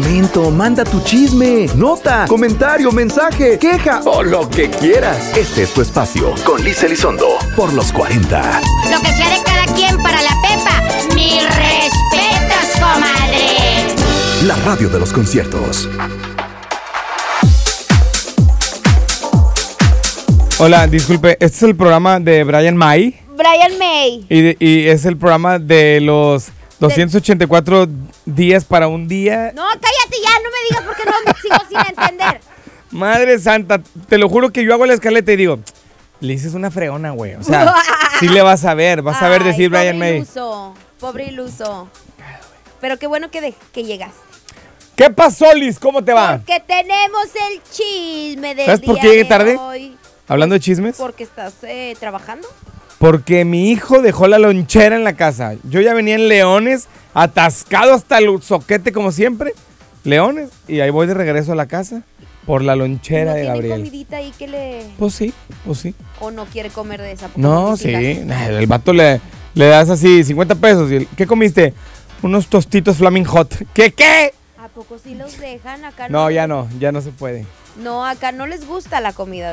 momento. Manda tu chisme, nota, comentario, mensaje, queja o lo que quieras. Este es tu espacio con Liz Elizondo por los 40. Lo que sea de cada quien para la Pepa. Mis respetos, comadre. La radio de los conciertos. Hola, disculpe, este es el programa de Brian May. Brian May. Y es el programa de los 284 días para un día. No, cállate ya, no me digas porque no me sigo sin entender. Madre santa, te lo juro que yo hago la escaleta y digo, Liz es una fregona, güey. O sea, sí le vas a ver decir Brian May. Pobre iluso. Pero qué bueno que llegaste. ¿Qué pasó, Liz? ¿Cómo te va? Porque tenemos el chisme del ¿Sabes por día qué llegué de tarde? hoy. Hablando de chismes. Porque estás trabajando. Porque mi hijo dejó la lonchera en la casa. Yo ya venía en Leones, atascado hasta el soquete como siempre. Leones. Y ahí voy de regreso a la casa por la lonchera de Gabriel. ¿No tiene comidita ahí que le...? Pues sí. ¿O no quiere comer de esa? No, sí. El vato le das así 50 pesos. ¿Qué comiste? Unos tostitos Flaming Hot. ¿Qué? ¿A poco sí los dejan acá? No, ya no se puede. No, acá no les gusta la comida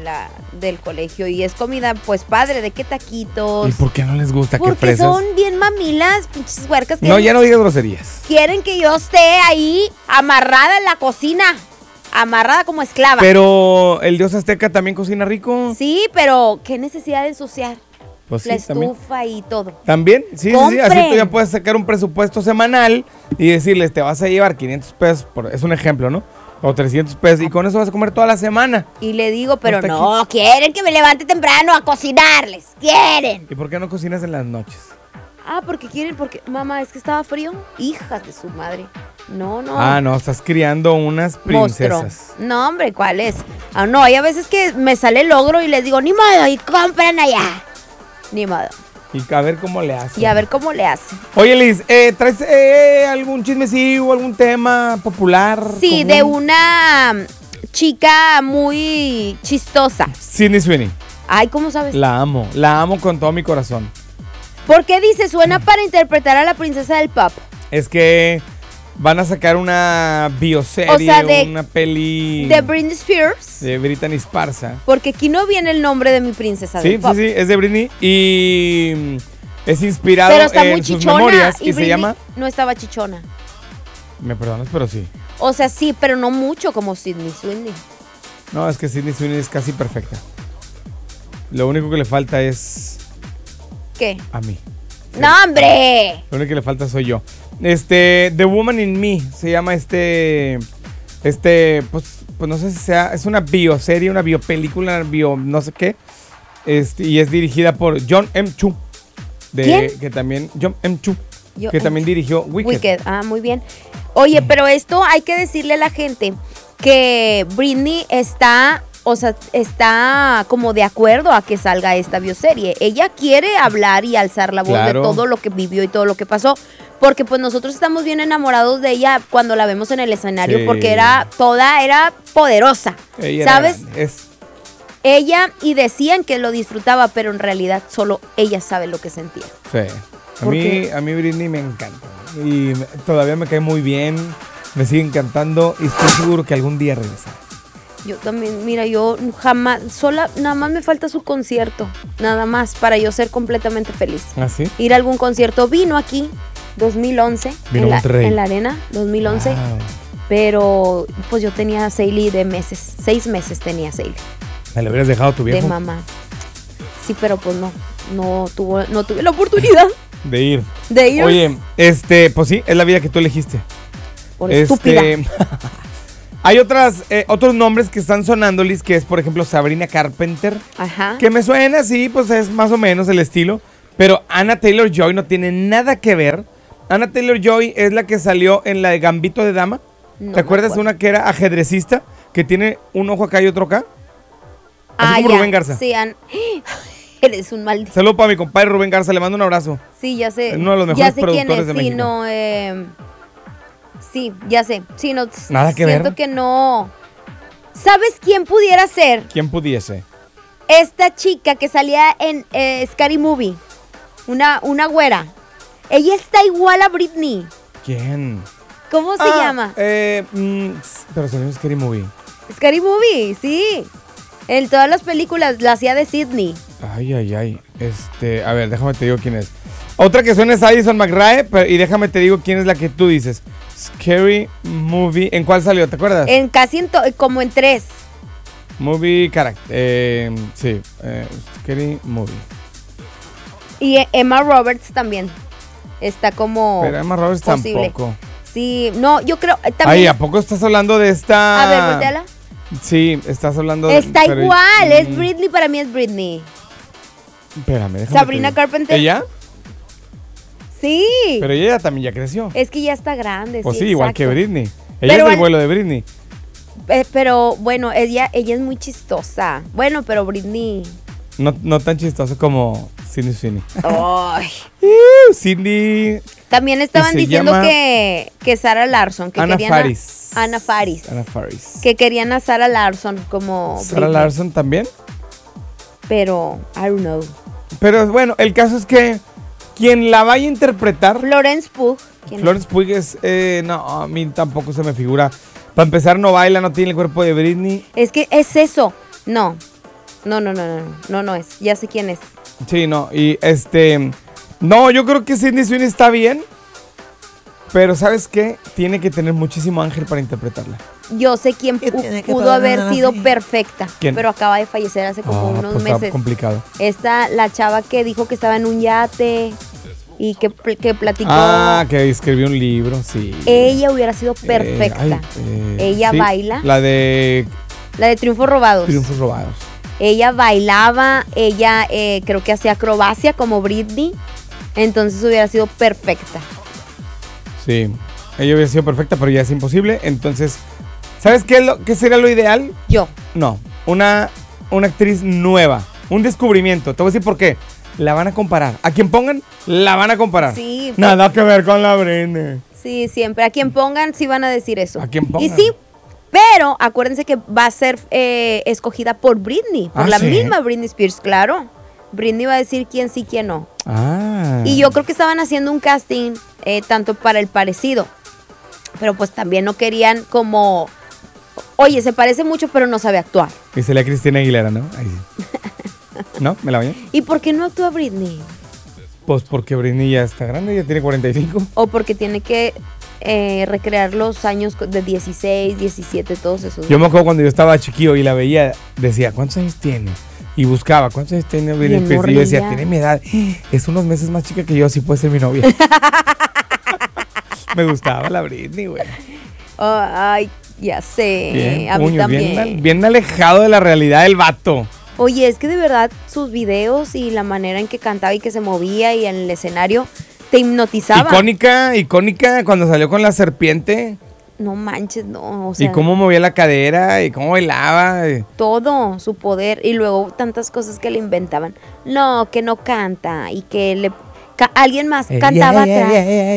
del colegio y es comida, pues, padre, ¿de qué taquitos? ¿Y por qué no les gusta? Porque ¿Qué fresas? son bien mamilas, pinches huercas. No, ya no digas groserías. Quieren que yo esté ahí amarrada en la cocina, amarrada como esclava. Pero el dios azteca también cocina rico. Sí, pero qué necesidad de ensuciar Pues sí, la estufa y todo. ¿También? Sí, ¡Compren! Así tú ya puedes sacar un presupuesto semanal y decirles, te vas a llevar 500 pesos, es un ejemplo, ¿no? O 300 pesos, y con eso vas a comer toda la semana. Y le digo, pero no, quieren que me levante temprano a cocinarles, quieren. ¿Y por qué no cocinas en las noches? Porque quieren, porque, mamá, es que estaba frío. Hijas de su madre. No. No, estás criando unas princesas. Monstruo. No, hombre, ¿cuál es? No, hay a veces que me sale el logro y les digo, ni modo, y compran allá. Ni modo. Y a ver cómo le hace. Y a ver cómo le hace. Oye, Liz, ¿traes algún chismecillo, algún tema popular? Sí, común? de una chica muy chistosa. Sydney Sweeney. Ay, ¿cómo sabes? La amo con todo mi corazón. ¿Por qué dice suena para interpretar a la princesa del pop? Es que van a sacar una bioserie, O sea, una peli... De Britney Spears. De Brittany Esparza. Porque aquí no viene el nombre de mi princesa del pop. Sí, es de Britney y es inspirado pero está en muy sus chichona, memorias y Britney se llama... No estaba chichona. Me perdonas, pero sí. O sea, sí, pero no mucho como Sydney Sweeney. No, es que Sydney Sweeney es casi perfecta. Lo único que le falta es... ¿Qué? A mí. ¡No, hombre! Lo único que le falta soy yo. The Woman in Me se llama pues no sé si sea, es una bioserie, una biopelícula, no sé qué. Y es dirigida por John M. Chu. ¿Quién? Que también, John M. Chu. Que también dirigió Wicked. Muy bien. Oye, pero esto hay que decirle a la gente que Britney está como de acuerdo a que salga esta bioserie. Ella quiere hablar y alzar la voz de todo lo que vivió y todo lo que pasó. Porque pues nosotros estamos bien enamorados de ella cuando la vemos en el escenario, porque era poderosa. ¿Sabes? Ella, y decían que lo disfrutaba, pero en realidad solo ella sabe lo que sentía. Sí. A mí Britney me encanta. Y todavía me cae muy bien. Me sigue encantando y estoy seguro que algún día regresará. Yo también, mira, yo jamás, nada más me falta su concierto, nada más, para yo ser completamente feliz. ¿Ah, sí? Ir a algún concierto. Vino aquí, 2011, en la arena, 2011, wow. Pero pues yo tenía Seili de meses, 6 meses tenía Seili. ¿Me lo hubieras dejado tu viejo? De mamá. Sí, pero pues no tuve la oportunidad. De ir. Oye, pues sí, es la vida que tú elegiste. Por estúpida. Hay otros nombres que están sonando, Liz, que es, por ejemplo, Sabrina Carpenter. Ajá. Que me suena, sí, pues es más o menos el estilo. Pero Anya Taylor-Joy no tiene nada que ver. Anya Taylor-Joy es la que salió en la de Gambito de Dama. No, ¿te acuerdas de una que era ajedrecista? Que tiene un ojo acá y otro acá. Así como Rubén Garza. Sí, eres un maldito. Saludos para mi compadre Rubén Garza, le mando un abrazo. Sí, ya sé. Es uno de los mejores productores de México. Sí, no, sí, ya sé. Sí, no. Nada que ver. Siento que no. ¿Sabes quién pudiera ser? ¿Quién pudiese? Esta chica que salía en Scary Movie. Una güera. Ella está igual a Britney. ¿Quién? ¿Cómo se llama? Pero salió en Scary Movie. Scary Movie, sí. En todas las películas la hacía de Sidney. Ay. A ver, déjame te digo quién es. Otra que suena es Addison McRae, y déjame te digo quién es la que tú dices. Scary Movie. ¿En cuál salió? ¿Te acuerdas? En casi como en 3. Movie Character. Sí, Scary Movie. Y Emma Roberts también. Está como. Pero Emma Roberts posible. tampoco. Sí, no, yo creo. También. Ay, ¿a poco estás hablando de esta? A ver, volteala. Sí, estás hablando Está igual, es Britney, para mí es Britney. Espérame, déjame. Sabrina Carpenter. ¿Ella? Sí. Pero ella también ya creció. Es que ya está grande. Pues sí, igual exacto. que Britney. Ella Pero es del vuelo de Britney. Pero bueno, ella es muy chistosa. Bueno, pero Britney. No tan chistoso como Cindy Sweeney. Ay. Cindy. También estaban diciendo que Sarah Larson. Que Anna Faris. Anna Faris. Que querían a Sarah Larson como Sarah Britney. Larson también. Pero, I don't know. Pero bueno, el caso es que quien la vaya a interpretar. Florence Pugh. Florence Pugh es. No, a mí tampoco se me figura. Para empezar, no baila, no tiene el cuerpo de Britney. Es que es eso. No es. Ya sé quién es. Sí, no. Y no, yo creo que Sydney Sweeney está bien. Pero ¿sabes qué? Tiene que tener muchísimo ángel para interpretarla. Yo sé quién pudo haber sido perfecta. ¿Quién? Pero acaba de fallecer hace como unos meses. Está complicado. La chava que dijo que estaba en un yate y que platicó. Que escribió un libro, sí. Ella hubiera sido perfecta. Ella sí, baila. La de Triunfos Robados. Triunfos Robados. Ella bailaba, ella creo que hacía acrobacia como Britney. Entonces hubiera sido perfecta. Sí, ella hubiera sido perfecta, pero ya es imposible. Entonces, ¿sabes qué sería lo ideal? Yo. No, una actriz nueva, un descubrimiento. Te voy a decir por qué. La van a comparar. A quien pongan, la van a comparar. Sí. Nada que ver con la Britney. Sí, siempre. A quien pongan, sí van a decir eso. A quien pongan. Y sí, pero acuérdense que va a ser escogida por Britney, por la misma Britney Spears, claro. Britney va a decir quién sí, quién no. Y yo creo que estaban haciendo un casting tanto para el parecido, pero pues también no querían como, oye, se parece mucho pero no sabe actuar. Y se le a Cristina Aguilera, ¿no? Ahí sí. ¿No? ¿Me la bañé? ¿Y por qué no actúa Britney? Pues porque Britney ya está grande, ya tiene 45. O porque tiene que recrear los años de 16, 17, todos esos. Yo me acuerdo cuando yo estaba chiquillo y la veía, decía, ¿cuántos años tiene? Y buscaba, ¿cuántos años tiene Britney Spears? Y yo decía, tiene mi edad. Es unos meses más chica que yo, así puede ser mi novia. Me gustaba la Britney, güey. Ay, ya sé. Bien, a mí también. Bien alejado de la realidad del vato. Oye, es que de verdad sus videos y la manera en que cantaba y que se movía y en el escenario te hipnotizaba. Icónica cuando salió con la serpiente. No manches, no. O sea, y cómo movía la cadera y cómo bailaba. Todo, su poder. Y luego tantas cosas que le inventaban. No, que no canta y que alguien más cantaba atrás.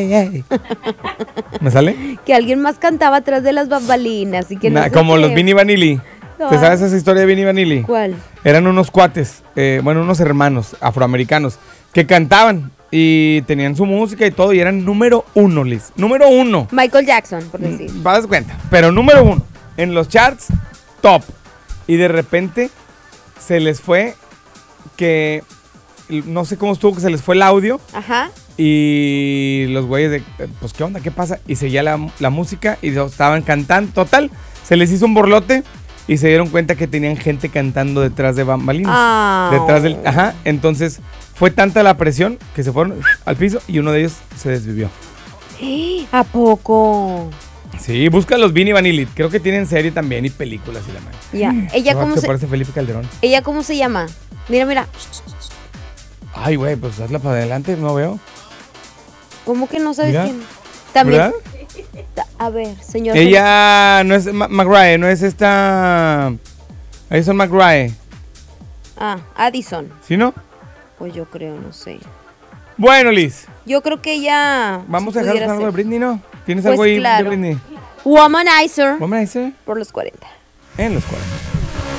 ¿Me sale? Que alguien más cantaba atrás de las bambalinas y que no sé como qué. los Vinny Vanilli. ¿Te sabes esa historia de Vinny Vanilli? ¿Cuál? Eran unos cuates, unos hermanos afroamericanos que cantaban y tenían su música y todo y eran número uno, Liz. Número uno. Michael Jackson, por decir. Vas a dar cuenta. Pero número uno. En los charts, top. Y de repente se les fue que no sé cómo estuvo, que se les fue el audio. Ajá. Y los güeyes pues ¿qué onda? ¿Qué pasa? Y seguía la música y estaban cantando. Total, se les hizo un borlote y se dieron cuenta que tenían gente cantando detrás de bambalinas. Detrás del... Ajá, entonces fue tanta la presión que se fueron al piso y uno de ellos se desvivió. ¿A poco? Sí, busca los Vinny Vanilli. Creo que tienen serie también y películas y la madre. Ya. ¿Ella cómo se parece Felipe Calderón? ¿Ella cómo se llama? Mira. Ay, güey, pues hazla para adelante, no veo. ¿Cómo que no sabes Mira, quién? También. ¿verdad? A ver, señor. Ella no es McRae, no es esta... Addison McRae. Addison. ¿Sí, no? Pues yo creo, no sé. Bueno, Liz. Yo creo que ella... Vamos a dejar algo de Britney, ¿no? ¿Tienes pues algo ahí claro. de Britney? Womanizer. ¿Womanizer? Por los 40. En los 40.